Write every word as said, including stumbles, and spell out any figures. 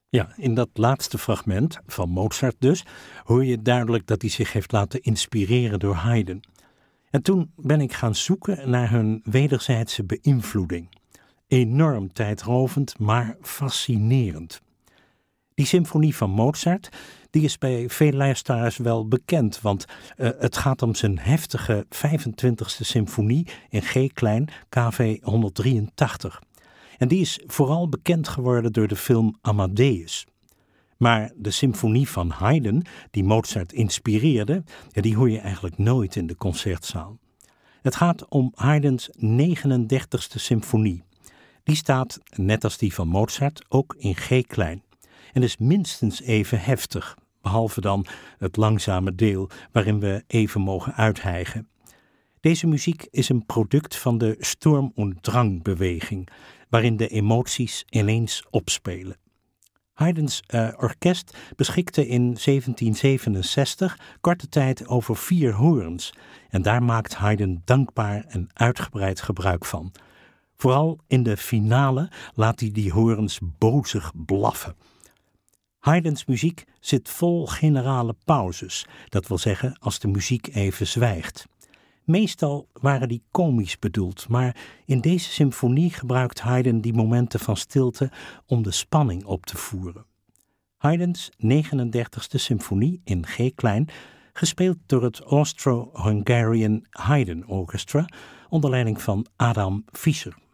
Ja, in dat laatste fragment, van Mozart dus, hoor je duidelijk dat hij zich heeft laten inspireren door Haydn. En toen ben ik gaan zoeken naar hun wederzijdse beïnvloeding. Enorm tijdrovend, maar fascinerend. Die symfonie van Mozart, die is bij veel luisteraars wel bekend, want uh, het gaat om zijn heftige vijfentwintigste symfonie in G-klein, K V honderddrieëntachtig. En die is vooral bekend geworden door de film Amadeus. Maar de symfonie van Haydn, die Mozart inspireerde, ja, die hoor je eigenlijk nooit in de concertzaal. Het gaat om Haydns negenendertigste symfonie. Die staat, net als die van Mozart, ook in G-klein. En is minstens even heftig, behalve dan het langzame deel waarin we even mogen uithijgen. Deze muziek is een product van de Sturm- und Drang-beweging, waarin de emoties ineens opspelen. Haydns uh, orkest beschikte in zeventien zevenenzestig korte tijd over vier hoorns en daar maakt Haydn dankbaar en uitgebreid gebruik van. Vooral in de finale laat hij die hoorns bozig blaffen. Haydns muziek zit vol generale pauzes, dat wil zeggen als de muziek even zwijgt. Meestal waren die komisch bedoeld, maar in deze symfonie gebruikt Haydn die momenten van stilte om de spanning op te voeren. Haydns negenendertigste symfonie in G-klein, gespeeld door het Austro-Hungarian Haydn Orchestra onder leiding van Adam Fischer.